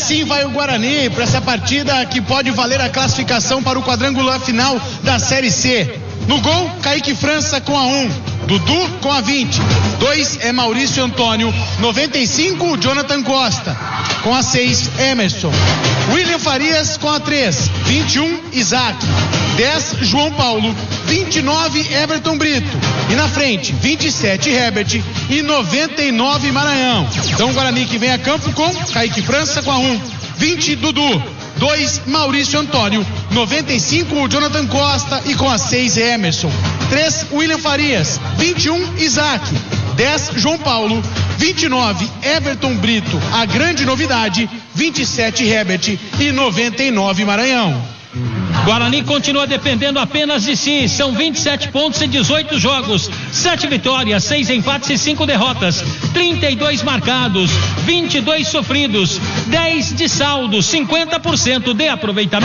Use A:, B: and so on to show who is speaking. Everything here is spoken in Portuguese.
A: assim vai o Guarani para essa partida que pode valer a classificação para o quadrangular final da Série C. No gol, Kaique França com a 1, Dudu com a 20, 2 é Maurício Antônio, 95 Jonathan Costa, com a 6 Emerson, William Farias com a 3, 21 Isaac, 10 João Paulo, 29 Everton Brito e na frente 27 Herbert e 99 Maranhão. Então o Guarani que vem a campo com Kaique França com a 1, 20 Dudu, 2 Maurício Antônio, 95 Jonathan Costa e com a 6 Emerson, 3 William Farias, 21 Isaac, 10 João Paulo, 29 Everton Brito, a grande novidade, 27 Herbert e 99 Maranhão.
B: Guarani continua dependendo apenas de si. São 27 pontos em 18 jogos, 7 vitórias, 6 empates e 5 derrotas, 32 marcados, 22 sofridos, 10 de saldo, 50% de aproveitamento.